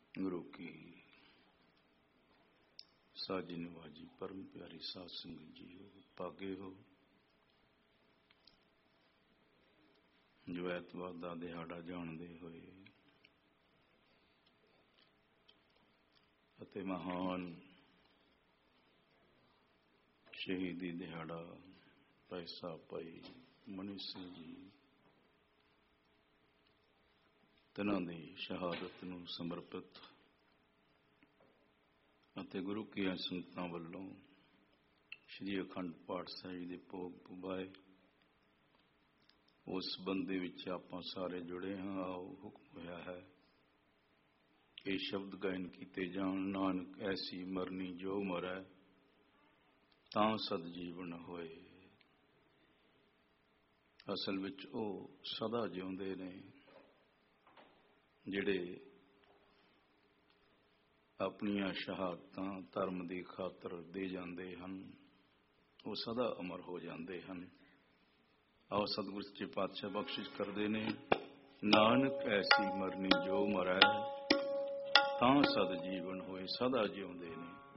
ਗੁਰੂ ਕੀ ਸਾਜੀ ਨਿਵਾਜੀ ਪਰਮ ਪਿਆਰੀ ਸਾਧ ਸੰਗਤ ਜੀਓ, ਭਾਗੇ ਹੋ ਜੋ ਐਤਵਾਰ ਦਾ ਦਿਹਾੜਾ ਜਾਣਦੇ ਹੋਏ ਅਤੇ ਮਹਾਨ ਸ਼ਹੀਦੀ ਦਿਹਾੜਾ ਭਾਈ ਸਾਹਿਬ ਭਾਈ ਮਨੀ ਸਿੰਘ ਜੀ ਤਿੰਨਾਂ ਦੀ ਸ਼ਹਾਦਤ ਨੂੰ ਸਮਰਪਿਤ ਅਤੇ ਗੁਰੂ ਕੀਆਂ ਸੰਗਤਾਂ ਵੱਲੋਂ ਸ਼੍ਰੀ ਅਖੰਡ ਪਾਠ ਸਾਹਿਬ ਦੇ ਭੋਗ ਪੁਗਾਏ। ਉਸ ਸੰਬੰਧ ਵਿੱਚ ਆਪਾਂ ਸਾਰੇ ਜੁੜੇ ਹਾਂ। ਆਓ ਹੁਕਮ ਹੋਇਆ ਹੈ ਇਹ ਸ਼ਬਦ ਗਾਇਨ ਕੀਤੇ ਜਾਣ। ਨਾਨਕ ਐਸੀ ਮਰਨੀ ਜੋ ਮਰੈ ਤਾਂ ਸਦ ਜੀਵਨ ਹੋਏ। ਅਸਲ ਵਿੱਚ ਉਹ ਸਦਾ ਜਿਉਂਦੇ ਨੇ ਜਿਹੜੇ ਆਪਣੀਆਂ ਸ਼ਹਾਦਤਾਂ ਧਰਮ ਦੀ ਖਾਤਰ ਦੇ ਜਾਂਦੇ ਹਨ, ਉਹ ਸਦਾ ਅਮਰ ਹੋ ਜਾਂਦੇ ਹਨ। ਆਓ ਸਤਿਗੁਰ ਸੱਚੇ ਪਾਤਸ਼ਾਹ ਬਖਸ਼ਿਸ਼ ਕਰਦੇ ਨੇ, ਨਾਨਕ ਐਸੀ ਮਰਨੀ ਜੋ ਮਰੈ ਤਾਂ ਸਦ ਜੀਵਨ ਹੋਏ। ਸਦਾ ਜਿਉਂਦੇ ਨੇ।